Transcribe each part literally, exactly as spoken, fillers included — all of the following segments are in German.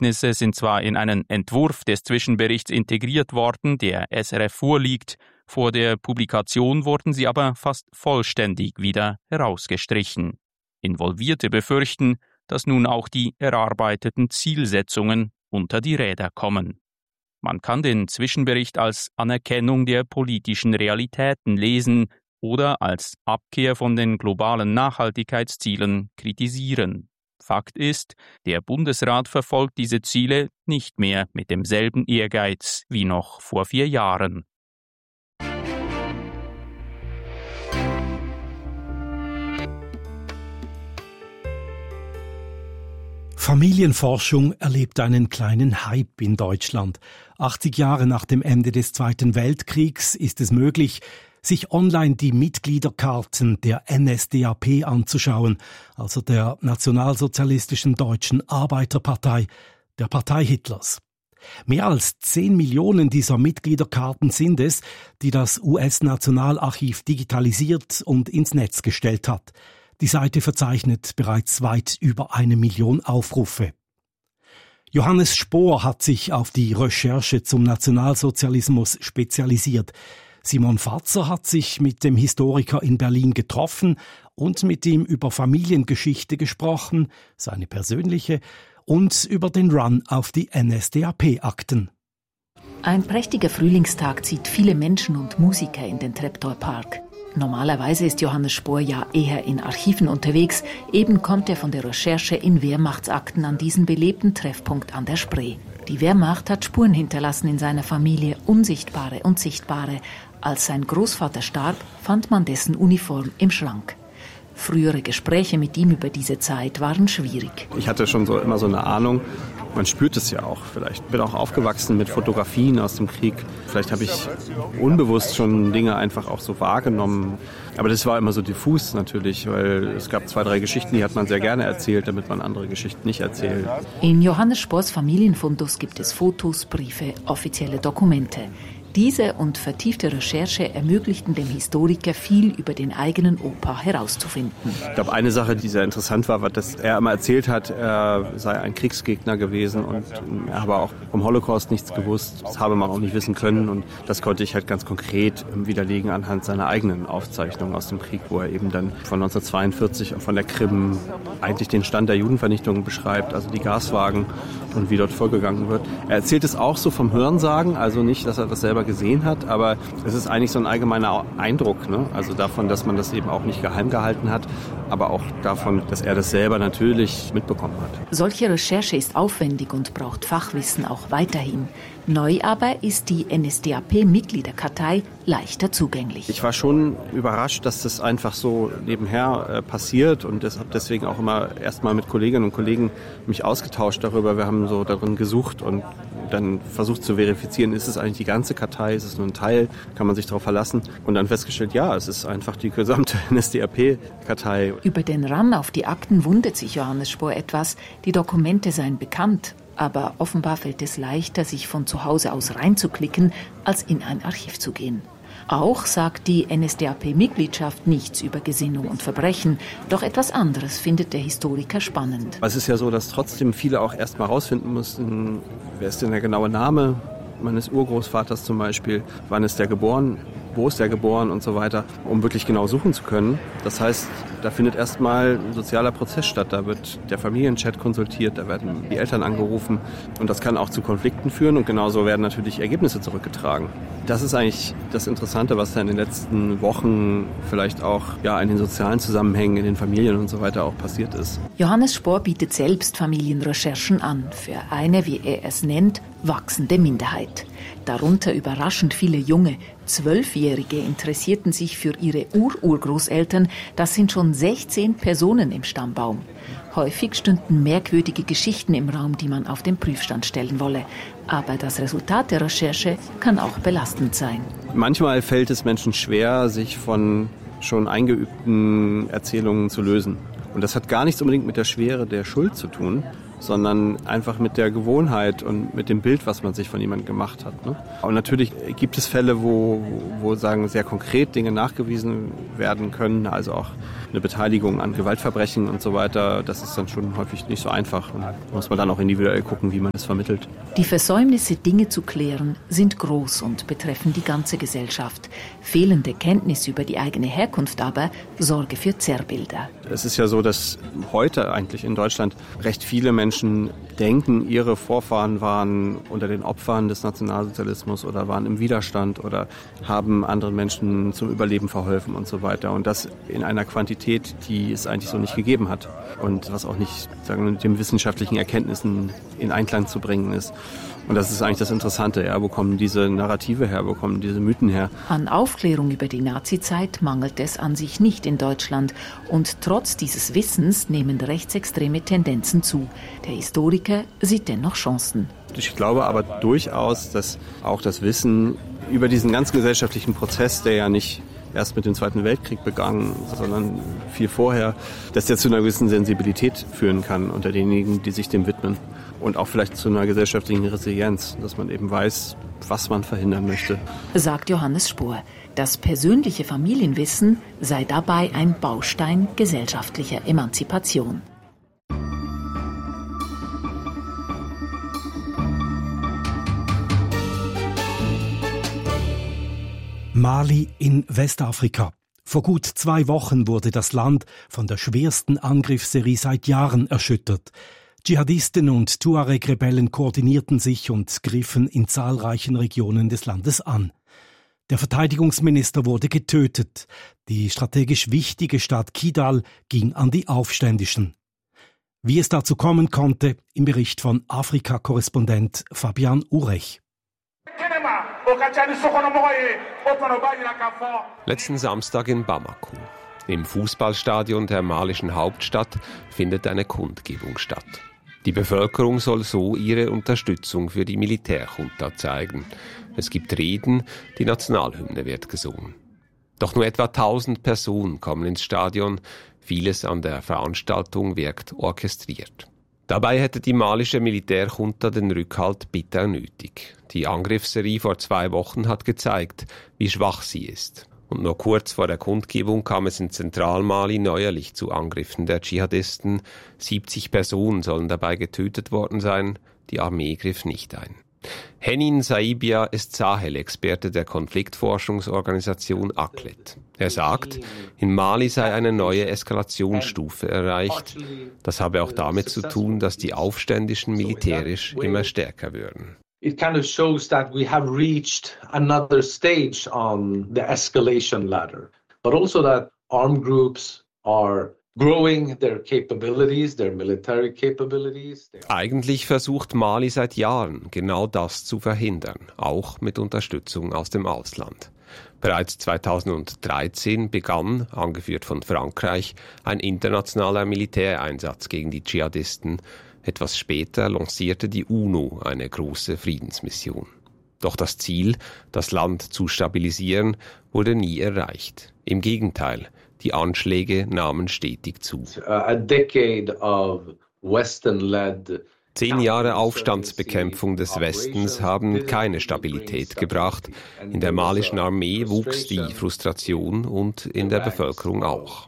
Erkenntnisse sind zwar in einen Entwurf des Zwischenberichts integriert worden, der S R F vorliegt, vor der Publikation wurden sie aber fast vollständig wieder herausgestrichen. Involvierte befürchten, dass nun auch die erarbeiteten Zielsetzungen unter die Räder kommen. Man kann den Zwischenbericht als Anerkennung der politischen Realitäten lesen oder als Abkehr von den globalen Nachhaltigkeitszielen kritisieren. Fakt ist, der Bundesrat verfolgt diese Ziele nicht mehr mit demselben Ehrgeiz wie noch vor vier Jahren. Familienforschung erlebt einen kleinen Hype in Deutschland. achtzig Jahre nach dem Ende des Zweiten Weltkriegs ist es möglich, sich online die Mitgliederkarten der N S D A P anzuschauen, also der Nationalsozialistischen Deutschen Arbeiterpartei, der Partei Hitlers. Mehr als zehn Millionen dieser Mitgliederkarten sind es, die das U S-Nationalarchiv digitalisiert und ins Netz gestellt hat. Die Seite verzeichnet bereits weit über eine Million Aufrufe. Johannes Spohr hat sich auf die Recherche zum Nationalsozialismus spezialisiert. Simon Fatzer hat sich mit dem Historiker in Berlin getroffen und mit ihm über Familiengeschichte gesprochen, seine persönliche, und über den Run auf die N S D A P-Akten. Ein prächtiger Frühlingstag zieht viele Menschen und Musiker in den Treptower-Park. Normalerweise ist Johannes Spohr ja eher in Archiven unterwegs. Eben kommt er von der Recherche in Wehrmachtsakten an diesen belebten Treffpunkt an der Spree. Die Wehrmacht hat Spuren hinterlassen in seiner Familie, unsichtbare und sichtbare. Als sein Großvater starb, fand man dessen Uniform im Schrank. Frühere Gespräche mit ihm über diese Zeit waren schwierig. Ich hatte schon so immer so eine Ahnung, man spürt es ja auch. Vielleicht bin auch aufgewachsen mit Fotografien aus dem Krieg. Vielleicht habe ich unbewusst schon Dinge einfach auch so wahrgenommen. Aber das war immer so diffus natürlich, weil es gab zwei, drei Geschichten, die hat man sehr gerne erzählt, damit man andere Geschichten nicht erzählt. In Johannes Spohrs Familienfundus gibt es Fotos, Briefe, offizielle Dokumente. Diese und vertiefte Recherche ermöglichten dem Historiker viel über den eigenen Opa herauszufinden. Ich glaube, eine Sache, die sehr interessant war, war, dass er immer erzählt hat, er sei ein Kriegsgegner gewesen und er habe auch vom Holocaust nichts gewusst. Das habe man auch nicht wissen können und das konnte ich halt ganz konkret widerlegen anhand seiner eigenen Aufzeichnungen aus dem Krieg, wo er eben dann von neunzehnhundertzweiundvierzig von der Krim eigentlich den Stand der Judenvernichtung beschreibt, also die Gaswagen und wie dort vorgegangen wird. Er erzählt es auch so vom Hörensagen, also nicht, dass er das selber gesehen hat, aber es ist eigentlich so ein allgemeiner Eindruck, ne? Also davon, dass man das eben auch nicht geheim gehalten hat, aber auch davon, dass er das selber natürlich mitbekommen hat. Solche Recherche ist aufwendig und braucht Fachwissen auch weiterhin. Neu aber ist die N S D A P-Mitgliederkartei leichter zugänglich. Ich war schon überrascht, dass das einfach so nebenher äh, passiert und habe deswegen auch immer erstmal mit Kolleginnen und Kollegen mich ausgetauscht darüber. Wir haben so darin gesucht und dann versucht zu verifizieren, ist es eigentlich die ganze Kartei, ist es nur ein Teil, kann man sich darauf verlassen und dann festgestellt, ja, es ist einfach die gesamte N S D A P-Kartei. Über den Run auf die Akten wundert sich Johannes Spohr etwas, die Dokumente seien bekannt. Aber offenbar fällt es leichter, sich von zu Hause aus reinzuklicken, als in ein Archiv zu gehen. Auch sagt die N S D A P-Mitgliedschaft nichts über Gesinnung und Verbrechen. Doch etwas anderes findet der Historiker spannend. Es ist ja so, dass trotzdem viele auch erst mal rausfinden mussten, wer ist denn der genaue Name meines Urgroßvaters zum Beispiel, wann ist der geboren, wo ist der geboren und so weiter, um wirklich genau suchen zu können. Das heißt, da findet erstmal ein sozialer Prozess statt. Da wird der Familienchat konsultiert, da werden die Eltern angerufen und das kann auch zu Konflikten führen und genauso werden natürlich Ergebnisse zurückgetragen. Das ist eigentlich das Interessante, was da in den letzten Wochen vielleicht auch ja, in den sozialen Zusammenhängen, in den Familien und so weiter auch passiert ist. Johannes Spohr bietet selbst Familienrecherchen an für eine, wie er es nennt, wachsende Minderheit. Darunter überraschend viele junge, Zwölfjährige interessierten sich für ihre Ur-Urgroßeltern. Das sind schon sechzehn Personen im Stammbaum. Häufig stünden merkwürdige Geschichten im Raum, die man auf den Prüfstand stellen wolle. Aber das Resultat der Recherche kann auch belastend sein. Manchmal fällt es Menschen schwer, sich von schon eingeübten Erzählungen zu lösen. Und das hat gar nichts unbedingt mit der Schwere der Schuld zu tun, sondern einfach mit der Gewohnheit und mit dem Bild, was man sich von jemandem gemacht hat. Ne? Und natürlich gibt es Fälle, wo, wo sagen sehr konkret Dinge nachgewiesen werden können, also auch eine Beteiligung an Gewaltverbrechen und so weiter. Das ist dann schon häufig nicht so einfach. Und da muss man dann auch individuell gucken, wie man es vermittelt. Die Versäumnisse, Dinge zu klären, sind groß und betreffen die ganze Gesellschaft. Fehlende Kenntnis über die eigene Herkunft aber sorge für Zerrbilder. Es ist ja so, dass heute eigentlich in Deutschland recht viele Menschen denken, ihre Vorfahren waren unter den Opfern des Nationalsozialismus oder waren im Widerstand oder haben anderen Menschen zum Überleben verholfen und so weiter. Und das in einer Quantität, die es eigentlich so nicht gegeben hat und was auch nicht, sagen wir, mit den wissenschaftlichen Erkenntnissen in Einklang zu bringen ist. Und das ist eigentlich das Interessante, ja, wo kommen diese Narrative her, wo kommen diese Mythen her? An Aufklärung über die Nazizeit mangelt es an sich nicht in Deutschland. Und trotz dieses Wissens nehmen rechtsextreme Tendenzen zu. Der Historiker sieht dennoch Chancen. Ich glaube aber durchaus, dass auch das Wissen über diesen ganzen gesellschaftlichen Prozess, der ja nicht erst mit dem Zweiten Weltkrieg begangen, sondern viel vorher, dass der zu einer gewissen Sensibilität führen kann unter denjenigen, die sich dem widmen. Und auch vielleicht zu einer gesellschaftlichen Resilienz, dass man eben weiß, was man verhindern möchte. Sagt Johannes Spohr. Das persönliche Familienwissen sei dabei ein Baustein gesellschaftlicher Emanzipation. Mali in Westafrika. Vor gut zwei Wochen wurde das Land von der schwersten Angriffsserie seit Jahren erschüttert. Dschihadisten und Tuareg-Rebellen koordinierten sich und griffen in zahlreichen Regionen des Landes an. Der Verteidigungsminister wurde getötet. Die strategisch wichtige Stadt Kidal ging an die Aufständischen. Wie es dazu kommen konnte, im Bericht von Afrika-Korrespondent Fabian Urech. Letzten Samstag in Bamako. Im Fußballstadion der malischen Hauptstadt findet eine Kundgebung statt. Die Bevölkerung soll so ihre Unterstützung für die Militärjunta zeigen. Es gibt Reden, die Nationalhymne wird gesungen. Doch nur etwa tausend Personen kommen ins Stadion. Vieles an der Veranstaltung wirkt orchestriert. Dabei hätte die malische Militärjunta den Rückhalt bitter nötig. Die Angriffsserie vor zwei Wochen hat gezeigt, wie schwach sie ist. Und nur kurz vor der Kundgebung kam es in Zentralmali neuerlich zu Angriffen der Dschihadisten. siebzig Personen sollen dabei getötet worden sein. Die Armee griff nicht ein. Henin Saibia ist Sahel-Experte der Konfliktforschungsorganisation A C L E T. Er sagt, in Mali sei eine neue Eskalationsstufe erreicht. Das habe auch damit zu tun, dass die Aufständischen militärisch immer stärker würden. It kind of shows that we have reached another stage on the escalation ladder, but also that armed groups are growing their capabilities, their military capabilities. Eigentlich versucht Mali seit Jahren genau das zu verhindern, auch mit Unterstützung aus dem Ausland. Bereits zweitausenddreizehn begann, angeführt von Frankreich, ein internationaler Militäreinsatz gegen die Dschihadisten. Etwas später lancierte die UNO eine große Friedensmission. Doch das Ziel, das Land zu stabilisieren, wurde nie erreicht. Im Gegenteil, die Anschläge nahmen stetig zu. A decade of Western-led Zehn Jahre Aufstandsbekämpfung des Westens haben keine Stabilität gebracht. In der malischen Armee wuchs die Frustration und in der Bevölkerung auch.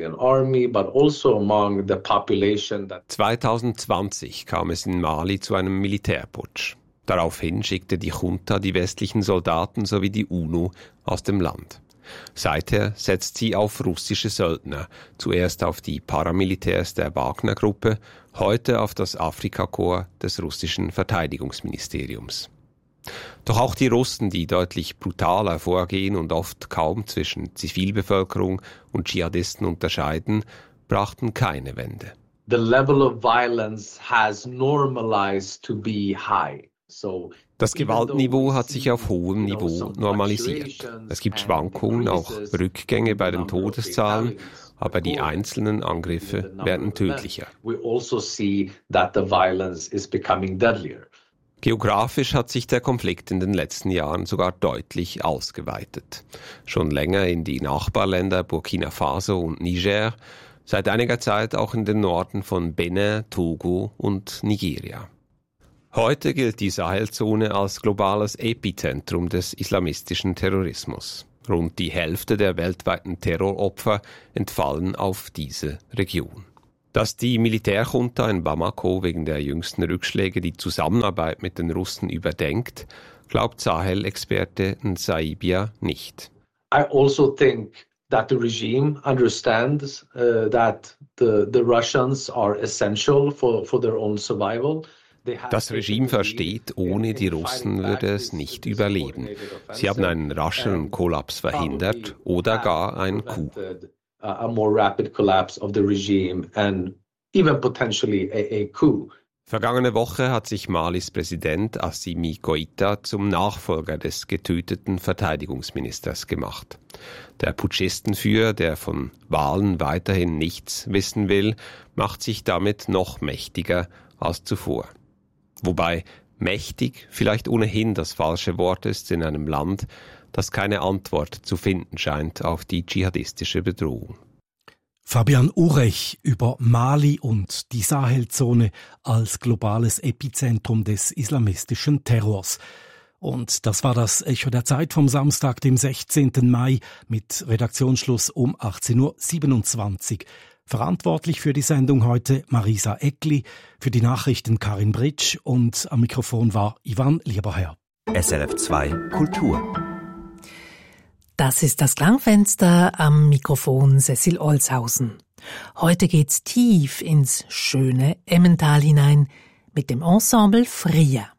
zweitausendzwanzig kam es in Mali zu einem Militärputsch. Daraufhin schickte die Junta die westlichen Soldaten sowie die UNO aus dem Land. Seither setzt sie auf russische Söldner, zuerst auf die Paramilitärs der Wagner-Gruppe, heute auf das Afrikakorps des russischen Verteidigungsministeriums. Doch auch die Russen, die deutlich brutaler vorgehen und oft kaum zwischen Zivilbevölkerung und Dschihadisten unterscheiden, brachten keine Wende. The level of violence has normalized to be high. Das Gewaltniveau hat sich auf hohem Niveau normalisiert. Es gibt Schwankungen, auch Rückgänge bei den Todeszahlen, aber die einzelnen Angriffe werden tödlicher. Geografisch hat sich der Konflikt in den letzten Jahren sogar deutlich ausgeweitet. Schon länger in die Nachbarländer Burkina Faso und Niger. Seit einiger Zeit auch in den Norden von Benin, Togo und Nigeria. Heute gilt die Sahelzone als globales Epizentrum des islamistischen Terrorismus. Rund die Hälfte der weltweiten Terroropfer entfallen auf diese Region. Dass die Militärjunta in Bamako wegen der jüngsten Rückschläge die Zusammenarbeit mit den Russen überdenkt, glaubt Sahel-Experte Nsaibia nicht. I also think that the regime understands uh, that the, the Russians are essential for, for their own survival. Das Regime versteht, ohne die Russen würde es nicht überleben. Sie haben einen rascheren Kollaps verhindert oder gar einen Coup. Vergangene Woche hat sich Malis Präsident Assimi Goïta zum Nachfolger des getöteten Verteidigungsministers gemacht. Der Putschistenführer, der von Wahlen weiterhin nichts wissen will, macht sich damit noch mächtiger als zuvor. Wobei mächtig vielleicht ohnehin das falsche Wort ist in einem Land, das keine Antwort zu finden scheint auf die dschihadistische Bedrohung. Fabian Urech über Mali und die Sahelzone als globales Epizentrum des islamistischen Terrors. Und das war das Echo der Zeit vom Samstag, dem sechzehnten Mai, mit Redaktionsschluss um achtzehn Uhr siebenundzwanzig. Verantwortlich für die Sendung heute Marisa Eckli, für die Nachrichten Karin Britsch und am Mikrofon war Ivan Lieberherr. S R F zwei Kultur. Das ist das Klangfenster, am Mikrofon Cecil Olshausen. Heute geht's tief ins schöne Emmental hinein mit dem Ensemble Fria.